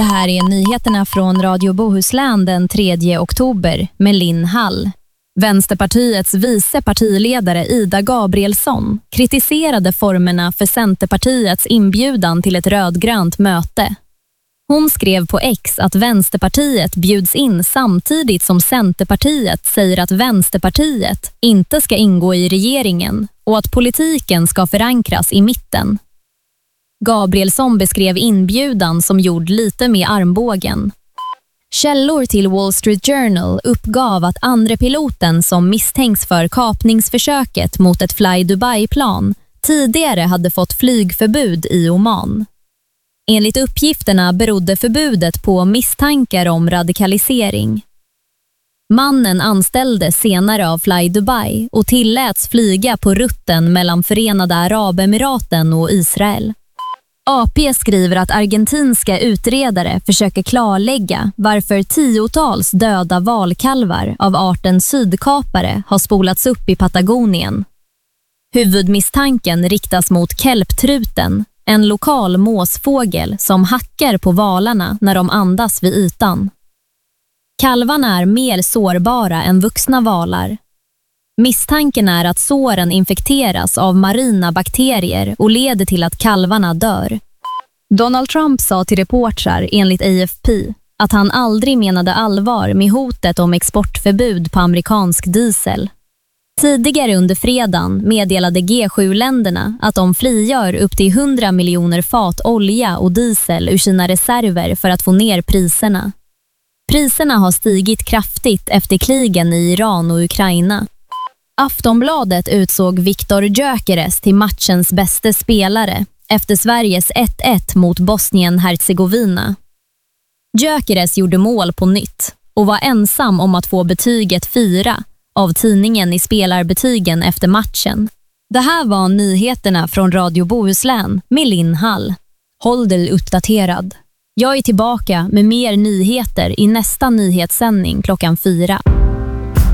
Det här är nyheterna från Radio Bohuslän den 3 oktober med Linn Hall. Vänsterpartiets vice partiledare Ida Gabrielsson kritiserade formerna för Centerpartiets inbjudan till ett rödgrönt möte. Hon skrev på X att Vänsterpartiet bjuds in samtidigt som Centerpartiet säger att Vänsterpartiet inte ska ingå i regeringen och att politiken ska förankras i mitten. Gabrielsson beskrev inbjudan som gjord lite med armbågen. Källor till Wall Street Journal uppgav att andre piloten som misstänks för kapningsförsöket mot ett Fly Dubai-plan tidigare hade fått flygförbud i Oman. Enligt uppgifterna berodde förbudet på misstankar om radikalisering. Mannen anställdes senare av Fly Dubai och tilläts flyga på rutten mellan Förenade Arabemiraten och Israel. AP skriver att argentinska utredare försöker klarlägga varför tiotals döda valkalvar av arten sydkapare har spolats upp i Patagonien. Huvudmisstanken riktas mot kelptruten, en lokal måsfågel som hackar på valarna när de andas vid ytan. Kalvarna är mer sårbara än vuxna valar. Misstanken är att såren infekteras av marina bakterier och leder till att kalvarna dör. Donald Trump sa till reportrar enligt AFP att han aldrig menade allvar med hotet om exportförbud på amerikansk diesel. Tidigare under fredagen meddelade G7-länderna att de frigör upp till 100 miljoner fat olja och diesel ur sina reserver för att få ner priserna. Priserna har stigit kraftigt efter krigen i Iran och Ukraina. Aftonbladet utsåg Viktor Gyökeres till matchens bästa spelare efter Sveriges 1-1 mot Bosnien-Herzegovina. Gyökeres gjorde mål på nytt och var ensam om att få betyget 4 av tidningen i spelarbetygen efter matchen. Det här var nyheterna från Radio Bohuslän med Linn Hall. Håll dig uppdaterad. Jag är tillbaka med mer nyheter i nästa nyhetssändning klockan 4.